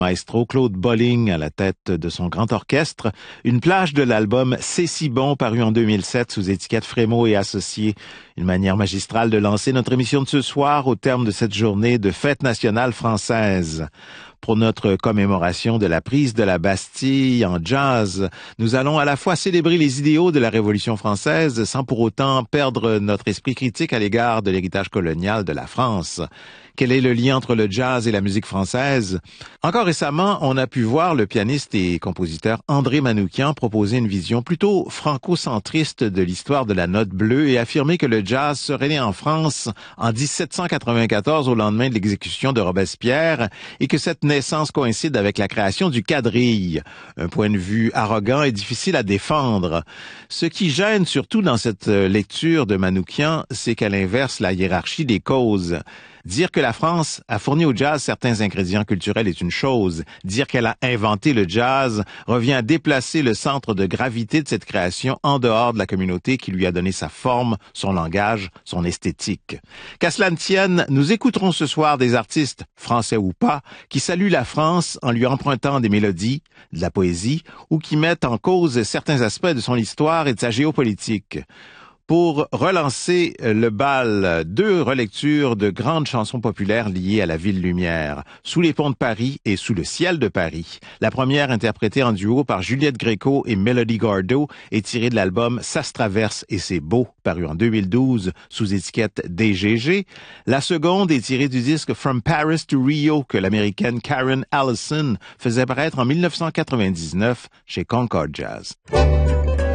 Maestro Claude Bolling à la tête de son grand orchestre, une plage de l'album C'est si bon paru en 2007 sous étiquette Frémaux et Associés. Une manière magistrale de lancer notre émission de ce soir au terme de cette journée de fête nationale française. Pour notre commémoration de la prise de la Bastille en jazz, nous allons à la fois célébrer les idéaux de la Révolution française sans pour autant perdre notre esprit critique à l'égard de l'héritage colonial de la France. Quel est le lien entre le jazz et la musique française? Encore récemment, on a pu voir le pianiste et compositeur André Manoukian proposer une vision plutôt franco-centriste de l'histoire de la note bleue et affirmer que le jazz serait né en France en 1794 au lendemain de l'exécution de Robespierre et que cette naissance coïncide avec la création du quadrille. Un point de vue arrogant et difficile à défendre. Ce qui gêne surtout dans cette lecture de Manoukian, c'est qu'elle inverse la hiérarchie des causes. Dire que la France a fourni au jazz certains ingrédients culturels est une chose. Dire qu'elle a inventé le jazz revient à déplacer le centre de gravité de cette création en dehors de la communauté qui lui a donné sa forme, son langage, son esthétique. Qu'à cela ne tienne, nous écouterons ce soir des artistes, français ou pas, qui saluent la France en lui empruntant des mélodies, de la poésie, ou qui mettent en cause certains aspects de son histoire et de sa géopolitique. Pour relancer le bal, 2 relectures de grandes chansons populaires liées à la ville lumière, Sous les ponts de Paris et Sous le ciel de Paris. La première interprétée en duo par Juliette Gréco et Melody Gardot est tirée de l'album Ça se traverse et c'est beau, paru en 2012 sous étiquette DGG. La seconde est tirée du disque From Paris to Rio que l'américaine Karen Allison faisait paraître en 1999 chez Concord Jazz.